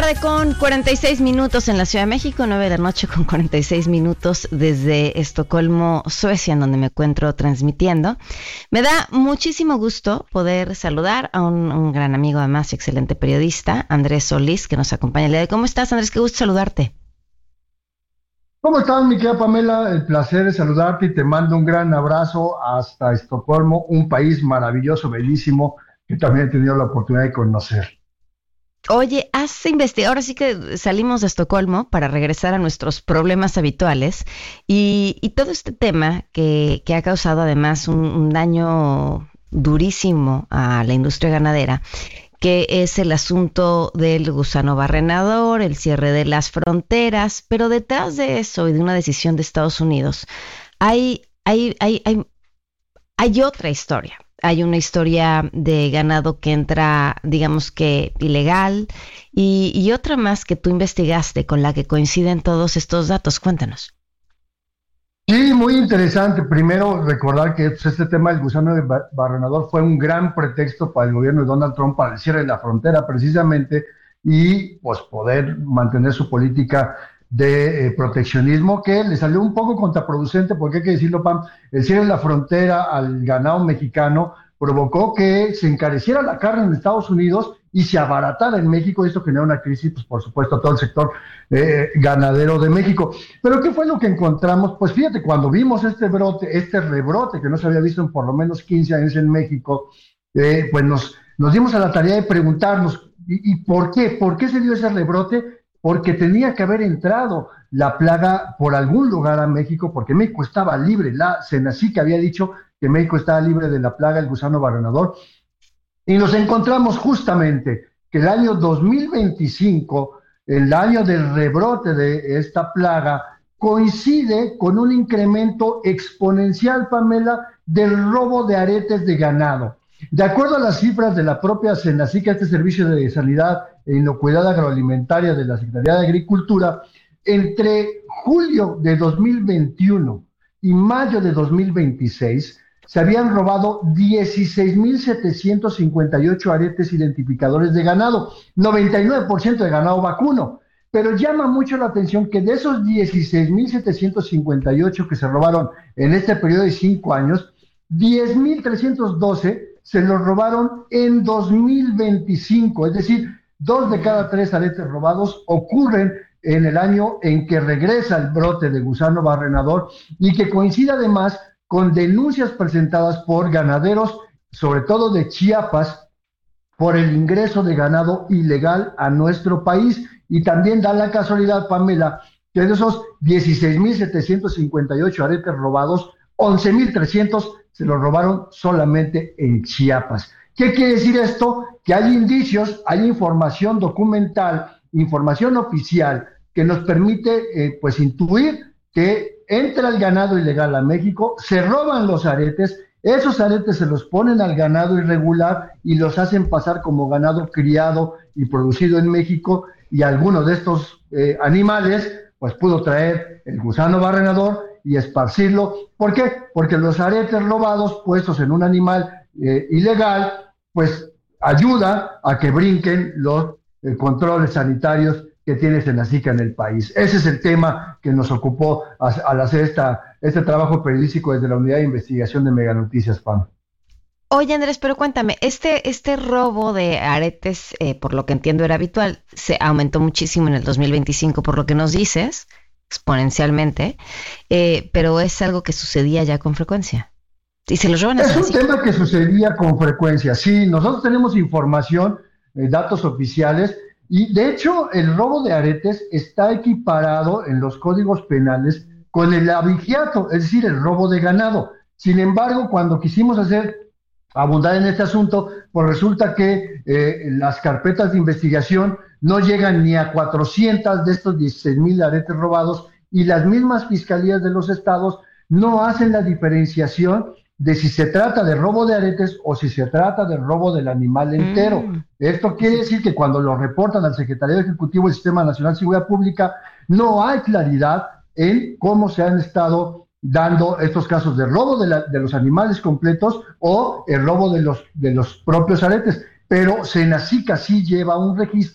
tarde con 46 minutos en la Ciudad de México, 9 de la noche con 46 minutos desde Estocolmo, Suecia, en donde me encuentro transmitiendo. Me da muchísimo gusto poder saludar a un gran amigo, además excelente periodista, Andrés Solís, que nos acompaña el día de hoy. ¿Cómo estás, Andrés? Qué gusto saludarte. ¿Cómo estás, mi querida Pamela? El placer de saludarte y te mando un gran abrazo hasta Estocolmo, un país maravilloso, bellísimo, que también he tenido la oportunidad de conocer. Oye, has investigado, ahora sí que salimos de Estocolmo para regresar a nuestros problemas habituales y todo este tema que ha causado además un daño durísimo a la industria ganadera, que es el asunto del gusano barrenador, el cierre de las fronteras, pero detrás de eso y de una decisión de Estados Unidos hay otra historia. Hay una historia de ganado que entra, digamos que ilegal, y otra más que tú investigaste con la que coinciden todos estos datos. Cuéntanos. Sí, muy interesante. Primero, recordar que este tema del gusano barrenador fue un gran pretexto para el gobierno de Donald Trump para el cierre de la frontera, precisamente, y pues poder mantener su política de proteccionismo, que le salió un poco contraproducente, porque hay que decirlo, Pam, el cierre de la frontera al ganado mexicano provocó que se encareciera la carne en Estados Unidos y se abaratara en México, y esto generó una crisis, pues por supuesto, a todo el sector ganadero de México. Pero ¿qué fue lo que encontramos? Pues fíjate, cuando vimos este rebrote, que no se había visto en por lo menos 15 años en México, pues nos dimos a la tarea de preguntarnos, ¿y por qué? ¿Por qué se dio ese rebrote? Porque tenía que haber entrado la plaga por algún lugar a México, porque México estaba libre. La Senacica había dicho que México estaba libre de la plaga del gusano barrenador, y nos encontramos justamente que el año 2025, el año del rebrote de esta plaga, coincide con un incremento exponencial, Pamela, del robo de aretes de ganado. De acuerdo a las cifras de la propia Senacica, este Servicio de Sanidad e Inocuidad Agroalimentaria de la Secretaría de Agricultura, entre julio de 2021 y mayo de 2026, se habían robado 16,758 aretes identificadores de ganado, 99% de ganado vacuno. Pero llama mucho la atención que de esos 16,758 que se robaron en este periodo de 5 años, 10,312 se los robaron en 2025, es decir, 2 de cada 3 aretes robados ocurren en el año en que regresa el brote de gusano barrenador, y que coincide además con denuncias presentadas por ganaderos, sobre todo de Chiapas, por el ingreso de ganado ilegal a nuestro país. Y también da la casualidad, Pamela, que de esos 16,758 aretes robados, 11,300 se los robaron solamente en Chiapas. ¿Qué quiere decir esto? Que hay indicios, hay información documental, información oficial, que nos permite pues intuir que entra el ganado ilegal a México, se roban los aretes, esos aretes se los ponen al ganado irregular y los hacen pasar como ganado criado y producido en México, y algunos de estos animales pues pudo traer el gusano barrenador y esparcirlo. ¿Por qué? Porque los aretes robados puestos en un animal ilegal pues ayuda a que brinquen los controles sanitarios que tiene Senacica en el país. Ese es el tema que nos ocupó al hacer este trabajo periodístico desde la Unidad de Investigación de Mega Noticias, Pam. Oye, Andrés, pero cuéntame, este robo de aretes, por lo que entiendo era habitual, se aumentó muchísimo en el 2025, por lo que nos dices, exponencialmente, pero es algo que sucedía ya con frecuencia. Y se los roban a Senacica. Es un tema que sucedía con frecuencia, sí. Nosotros tenemos información, datos oficiales, y de hecho el robo de aretes está equiparado en los códigos penales con el abigeato, es decir, el robo de ganado. Sin embargo, cuando quisimos abundar en este asunto, pues resulta que las carpetas de investigación no llegan ni a 400 de estos 16,000 aretes robados, y las mismas fiscalías de los estados no hacen la diferenciación de si se trata de robo de aretes o si se trata de robo del animal entero. Esto quiere decir que cuando lo reportan al Secretariado Ejecutivo del Sistema Nacional de Seguridad Pública, no hay claridad en cómo se han estado dando estos casos de robo de los animales completos o el robo de los propios aretes. Pero Senacica sí lleva un registro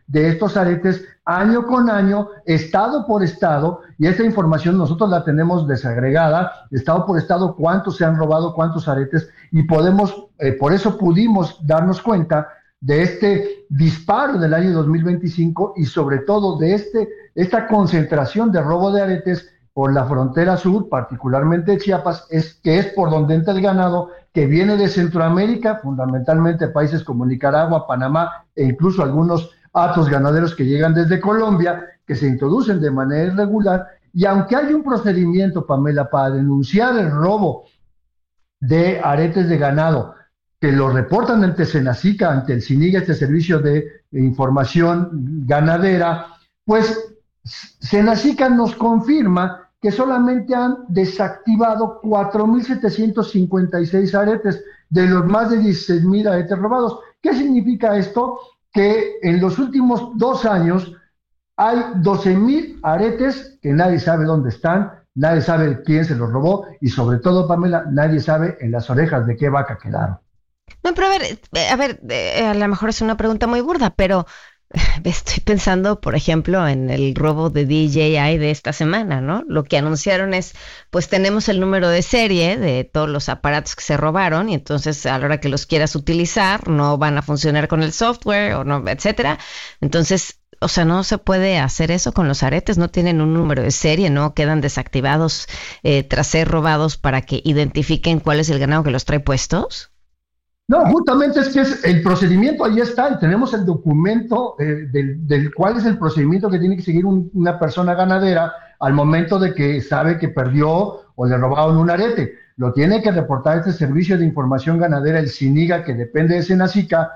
de estos aretes año con año, estado por estado, y esta información nosotros la tenemos desagregada, estado por estado, cuántos se han robado, cuántos aretes, y podemos, por eso pudimos darnos cuenta de este disparo del año 2025 y sobre todo de esta concentración de robo de aretes por la frontera sur, particularmente Chiapas, que es por donde entra el ganado que viene de Centroamérica, fundamentalmente países como Nicaragua, Panamá e incluso algunos hatos ganaderos que llegan desde Colombia, que se introducen de manera irregular, y aunque hay un procedimiento, Pamela, para denunciar el robo de aretes de ganado, que lo reportan ante Senacica, ante el SINIGA, este servicio de información ganadera, pues Senacica nos confirma que solamente han desactivado 4.756 aretes de los más de 16.000 aretes robados. ¿Qué significa esto? Que en los últimos 2 años hay 12.000 aretes que nadie sabe dónde están, nadie sabe quién se los robó y sobre todo, Pamela, nadie sabe en las orejas de qué vaca quedaron. No, pero a ver, a lo mejor es una pregunta muy burda, pero estoy pensando, por ejemplo, en el robo de DJI de esta semana, ¿no? Lo que anunciaron es, pues tenemos el número de serie de todos los aparatos que se robaron y entonces a la hora que los quieras utilizar no van a funcionar con el software o no, etcétera. Entonces, o sea, no se puede hacer eso con los aretes, no tienen un número de serie, no quedan desactivados tras ser robados para que identifiquen cuál es el ganado que los trae puestos. No, justamente es que el procedimiento ahí está y tenemos el documento del cuál es el procedimiento que tiene que seguir una persona ganadera al momento de que sabe que perdió o le robaron un arete. Lo tiene que reportar este servicio de información ganadera, el SINIGA, que depende de Senacica,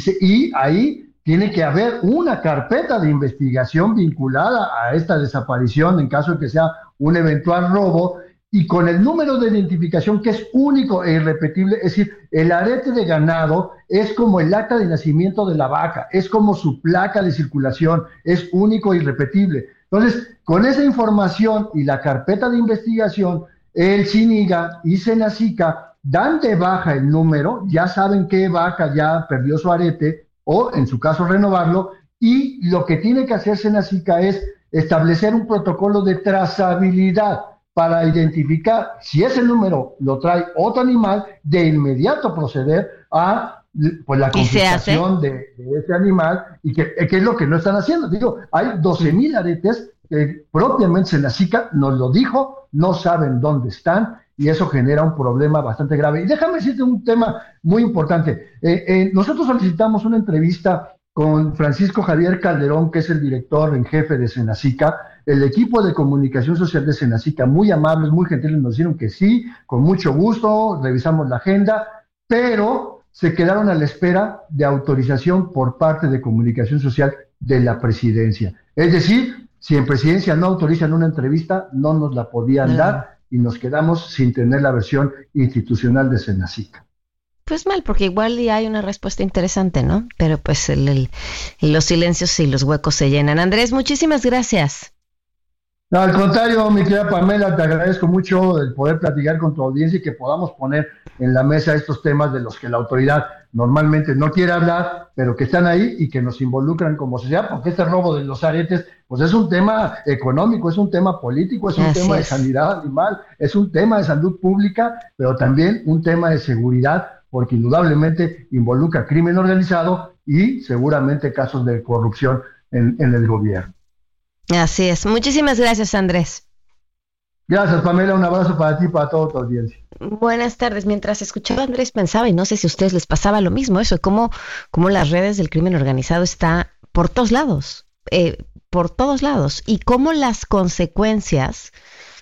y ahí tiene que haber una carpeta de investigación vinculada a esta desaparición en caso de que sea un eventual robo, y con el número de identificación que es único e irrepetible. Es decir, el arete de ganado es como el acta de nacimiento de la vaca, es como su placa de circulación, es único e irrepetible. Entonces, con esa información y la carpeta de investigación, el SINIGA y Senacica dan de baja el número, ya saben qué vaca ya perdió su arete, o en su caso renovarlo, y lo que tiene que hacer Senacica es establecer un protocolo de trazabilidad para identificar si ese número lo trae otro animal, de inmediato proceder a pues la confiscación de ese animal, y que es lo que no están haciendo. Digo, hay 12.000 aretes que propiamente Senacica nos lo dijo, no saben dónde están, y eso genera un problema bastante grave. Y déjame decirte un tema muy importante. Nosotros solicitamos una entrevista con Francisco Javier Calderón, que es el director en jefe de Senacica. El equipo de comunicación social de Senacica, muy amables, muy gentiles, nos dijeron que sí, con mucho gusto, revisamos la agenda, pero se quedaron a la espera de autorización por parte de comunicación social de la presidencia. Es decir, si en presidencia no autorizan una entrevista, no nos la podían dar y nos quedamos sin tener la versión institucional de Senacica. Pues mal, porque igual ya hay una respuesta interesante, ¿no? Pero pues los silencios y los huecos se llenan. Andrés, muchísimas gracias. No, al contrario, mi querida Pamela, te agradezco mucho el poder platicar con tu audiencia y que podamos poner en la mesa estos temas de los que la autoridad normalmente no quiere hablar, pero que están ahí y que nos involucran como sociedad, porque este robo de los aretes, pues es un tema económico, es un tema político, es un tema de sanidad animal, es un tema de salud pública, pero también un tema de seguridad, porque indudablemente involucra crimen organizado y seguramente casos de corrupción en el gobierno. Así es. Muchísimas gracias, Andrés. Gracias, Pamela. Un abrazo para ti y para toda tu audiencia. Buenas tardes. Mientras escuchaba a Andrés pensaba, y no sé si a ustedes les pasaba lo mismo, eso, cómo las redes del crimen organizado está por todos lados, y cómo las consecuencias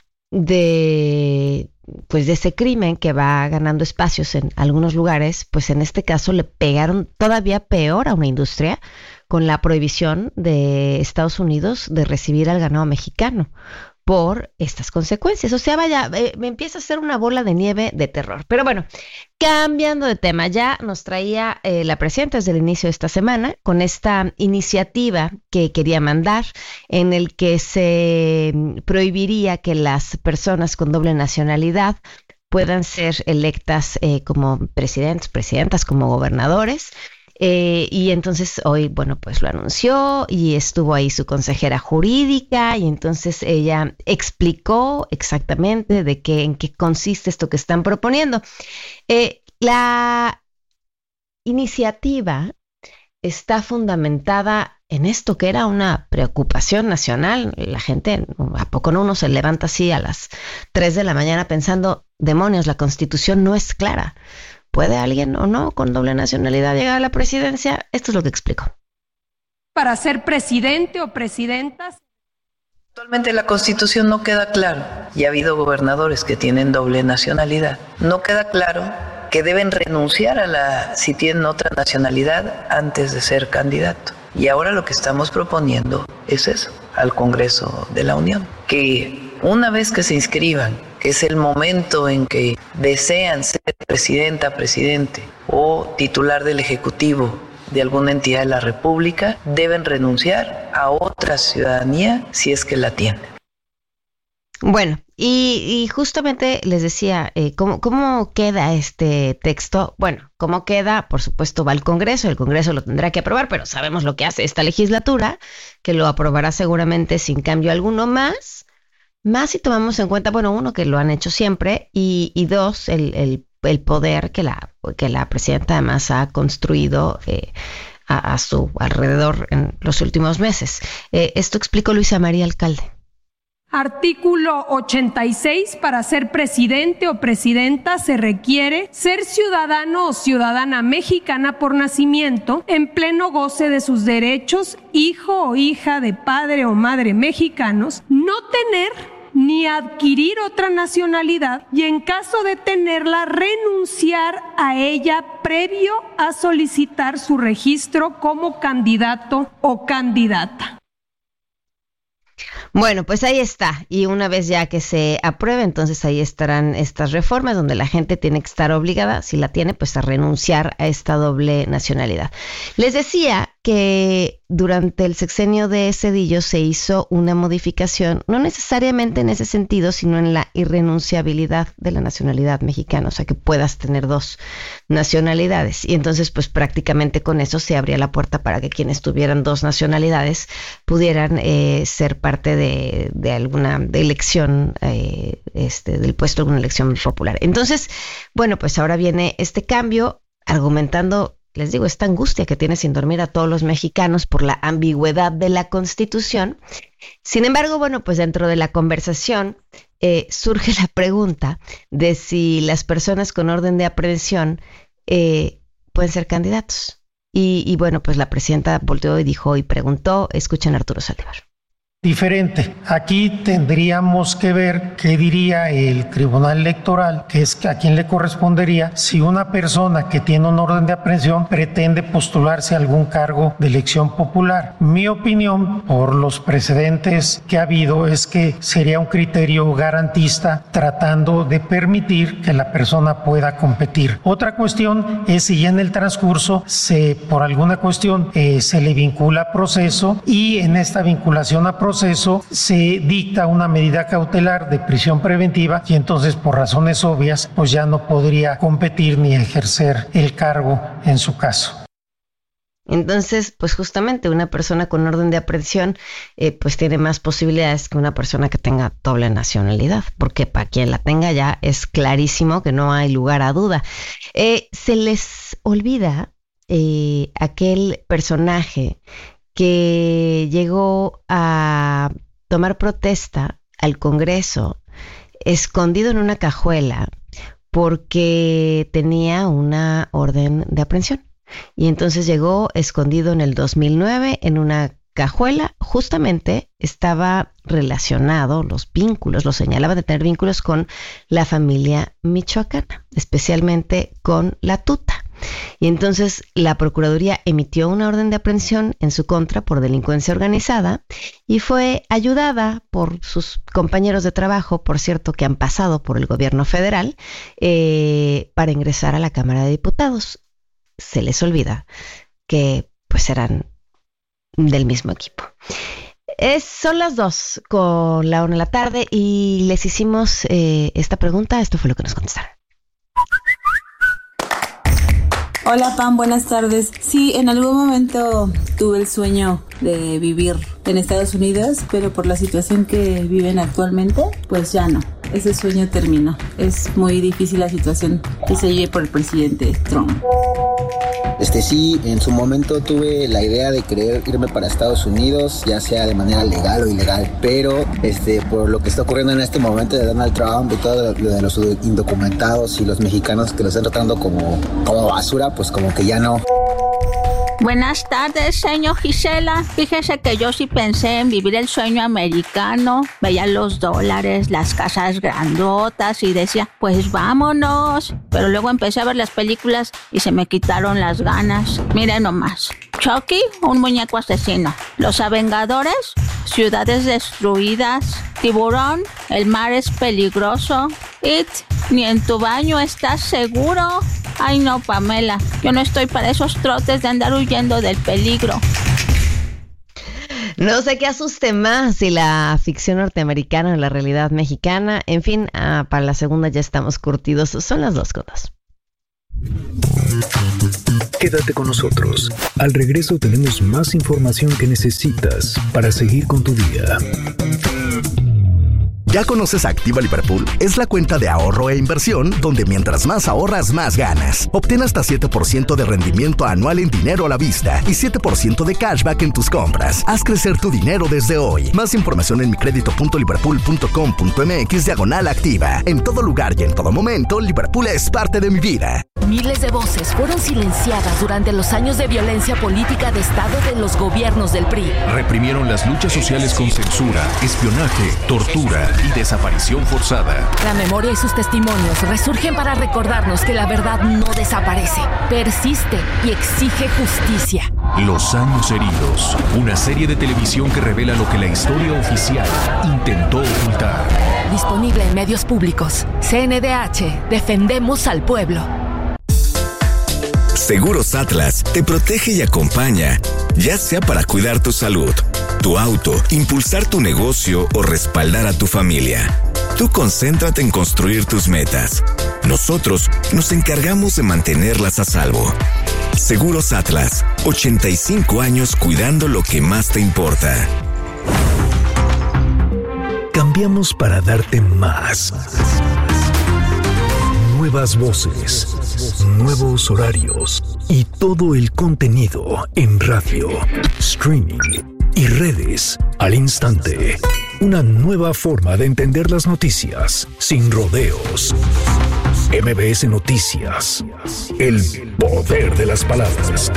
de ese crimen que va ganando espacios en algunos lugares, pues en este caso le pegaron todavía peor a una industria con la prohibición de Estados Unidos de recibir al ganado mexicano por estas consecuencias. O sea, vaya, me empieza a hacer una bola de nieve de terror. Pero bueno, cambiando de tema, ya nos traía la presidenta desde el inicio de esta semana con esta iniciativa que quería mandar, en el que se prohibiría que las personas con doble nacionalidad puedan ser electas como presidentes, presidentas, como gobernadores. Y entonces hoy, bueno, pues lo anunció y estuvo ahí su consejera jurídica y entonces ella explicó exactamente en qué consiste esto que están proponiendo. La iniciativa está fundamentada en esto que era una preocupación nacional. La gente, ¿a poco no uno se levanta así a las 3 de la mañana pensando, demonios, la Constitución no es clara? ¿Puede alguien o no con doble nacionalidad llegar a la presidencia? Esto es lo que explico. Para ser presidente o presidentas. Actualmente la Constitución no queda claro, y ha habido gobernadores que tienen doble nacionalidad. No queda claro que deben renunciar si tienen otra nacionalidad antes de ser candidato. Y ahora lo que estamos proponiendo es eso, al Congreso de la Unión, que una vez que se inscriban, que es el momento en que desean ser presidenta, presidente o titular del Ejecutivo de alguna entidad de la República, deben renunciar a otra ciudadanía si es que la tienen. Bueno, y justamente les decía, ¿cómo queda este texto? Bueno, ¿cómo queda? Por supuesto va al Congreso, el Congreso lo tendrá que aprobar, pero sabemos lo que hace esta legislatura, que lo aprobará seguramente sin cambio alguno más si tomamos en cuenta, bueno, uno, que lo han hecho siempre, y dos, el poder que la presidenta además ha construido a su alrededor en los últimos meses. Esto explicó Luisa María Alcalde. Artículo 86. Para ser presidente o presidenta se requiere ser ciudadano o ciudadana mexicana por nacimiento, en pleno goce de sus derechos, hijo o hija de padre o madre mexicanos, no tener ni adquirir otra nacionalidad y, en caso de tenerla, renunciar a ella previo a solicitar su registro como candidato o candidata. Bueno, pues ahí está. Y una vez ya que se apruebe, entonces ahí estarán estas reformas donde la gente tiene que estar obligada, si la tiene, pues a renunciar a esta doble nacionalidad. Les decía que durante el sexenio de Zedillo se hizo una modificación, no necesariamente en ese sentido, sino en la irrenunciabilidad de la nacionalidad mexicana, o sea, que puedas tener dos nacionalidades. Y entonces, pues prácticamente con eso se abría la puerta para que quienes tuvieran dos nacionalidades pudieran ser parte de alguna elección, del puesto de alguna elección popular. Entonces, bueno, pues ahora viene este cambio argumentando, les digo, esta angustia que tiene sin dormir a todos los mexicanos por la ambigüedad de la Constitución. Sin embargo, bueno, pues dentro de la conversación surge la pregunta de si las personas con orden de aprehensión pueden ser candidatos. Y bueno, pues la presidenta volteó y dijo y preguntó, escuchen a Arturo Saldívar. Diferente. Aquí tendríamos que ver qué diría el Tribunal Electoral, que es a quien le correspondería si una persona que tiene un orden de aprehensión pretende postularse a algún cargo de elección popular. Mi opinión, por los precedentes que ha habido, es que sería un criterio garantista tratando de permitir que la persona pueda competir. Otra cuestión es si ya en el transcurso por alguna cuestión se le vincula a proceso, y en esta vinculación a proceso se dicta una medida cautelar de prisión preventiva, y entonces por razones obvias pues ya no podría competir ni ejercer el cargo en su caso. Entonces, pues justamente una persona con orden de aprehensión pues tiene más posibilidades que una persona que tenga doble nacionalidad, porque para quien la tenga ya es clarísimo que no hay lugar a duda. Se les olvida aquel personaje que llegó a tomar protesta al Congreso escondido en una cajuela porque tenía una orden de aprehensión. Y entonces llegó escondido en el 2009 en una cajuela. Justamente estaba relacionado, lo señalaba de tener vínculos con la familia michoacana, especialmente con la Tuta. Y entonces la Procuraduría emitió una orden de aprehensión en su contra por delincuencia organizada y fue ayudada por sus compañeros de trabajo, por cierto, que han pasado por el gobierno federal, para ingresar a la Cámara de Diputados. Se les olvida que pues eran del mismo equipo. Son las 2:01 p.m. y les hicimos esta pregunta. Esto fue lo que nos contestaron. Hola Pam, buenas tardes. Sí, en algún momento tuve el sueño de vivir en Estados Unidos, pero por la situación que viven actualmente, pues ya no. Ese sueño terminó. Es muy difícil la situación que se lleve por el presidente Trump. Sí, en su momento tuve la idea de querer irme para Estados Unidos, ya sea de manera legal o ilegal, pero por lo que está ocurriendo en este momento de Donald Trump y todo lo de los indocumentados y los mexicanos que los están tratando como basura, pues como que ya no. Buenas tardes, señor Gisela. Fíjese que yo sí pensé en vivir el sueño americano. Veía los dólares, las casas grandotas y decía, pues vámonos. Pero luego empecé a ver las películas y se me quitaron las ganas. Miren nomás. Chucky, un muñeco asesino. Los Avengadores, ciudades destruidas. Tiburón, el mar es peligroso. It, ni en tu baño estás seguro. Ay no, Pamela, yo no estoy para esos trotes de andar huyendo del peligro. No sé qué asuste más, si la ficción norteamericana o la realidad mexicana. En fin, para la segunda ya estamos curtidos. Son las 2:02. Quédate con nosotros. Al regreso tenemos más información que necesitas para seguir con tu día. ¿Ya conoces Activa Liverpool? Es la cuenta de ahorro e inversión donde mientras más ahorras, más ganas. Obtén hasta 7% de rendimiento anual en dinero a la vista y 7% de cashback en tus compras. Haz crecer tu dinero desde hoy. Más información en micredito.liverpool.com.mx/activa. En todo lugar y en todo momento, Liverpool es parte de mi vida. Miles de voces fueron silenciadas durante los años de violencia política de Estado de los gobiernos del PRI. Reprimieron las luchas sociales con censura, espionaje, tortura y desaparición forzada. La memoria y sus testimonios resurgen para recordarnos que la verdad no desaparece, persiste y exige justicia. Los años heridos, una serie de televisión que revela lo que la historia oficial intentó ocultar. Disponible en medios públicos. CNDH, defendemos al pueblo. Seguros Atlas te protege y acompaña, ya sea para cuidar tu salud, tu auto, impulsar tu negocio o respaldar a tu familia. Tú concéntrate en construir tus metas. Nosotros nos encargamos de mantenerlas a salvo. Seguros Atlas, 85 años cuidando lo que más te importa. Cambiamos para darte más. Nuevas voces, nuevos horarios y todo el contenido en radio, streaming y redes al instante. Una nueva forma de entender las noticias sin rodeos. MBS Noticias, el poder de las palabras.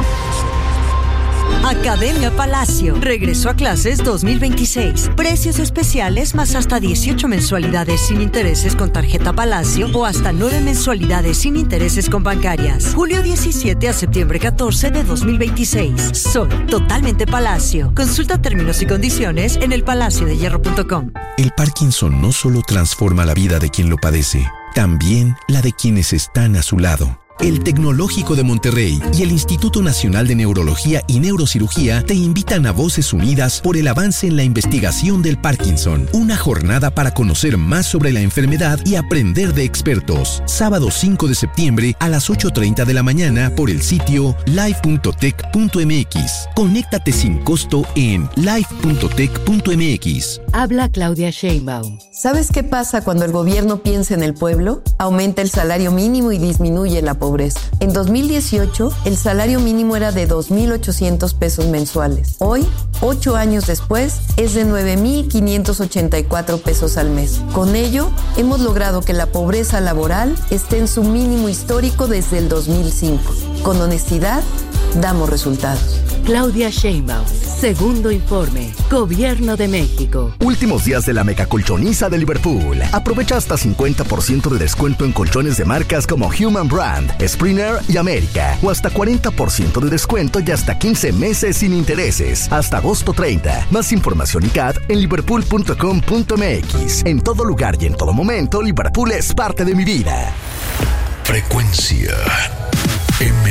Academia Palacio regresó a clases 2026. Precios especiales más hasta 18 mensualidades sin intereses con tarjeta Palacio o hasta 9 mensualidades sin intereses con bancarias. Julio 17 a septiembre 14 de 2026. Soy totalmente Palacio. Consulta términos y condiciones en elpalaciodehierro.com. El Parkinson no solo transforma la vida de quien lo padece, también la de quienes están a su lado. El Tecnológico de Monterrey y el Instituto Nacional de Neurología y Neurocirugía te invitan a Voces Unidas por el avance en la investigación del Parkinson. Una jornada para conocer más sobre la enfermedad y aprender de expertos. Sábado 5 de septiembre a las 8:30 de la mañana por el sitio live.tech.mx. Conéctate sin costo en live.tech.mx. Habla Claudia Sheinbaum. ¿Sabes qué pasa cuando el gobierno piensa en el pueblo? Aumenta el salario mínimo y disminuye la pobreza. En 2018, el salario mínimo era de 2,800 pesos mensuales. Hoy, 8 años después, es de 9,584 pesos al mes. Con ello, hemos logrado que la pobreza laboral esté en su mínimo histórico desde el 2005. Con honestidad, damos resultados. Claudia Sheinbaum, segundo informe, Gobierno de México. Últimos días de la megacolchoniza de Liverpool. Aprovecha hasta 50% de descuento en colchones de marcas como Human Brand, Springer y América. O hasta 40% de descuento y hasta 15 meses sin intereses. Hasta agosto 30. Más información y CAD en liverpool.com.mx. En todo lugar y en todo momento, Liverpool es parte de mi vida. Frecuencia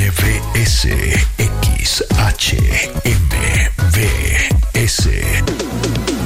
MBS XHMBS.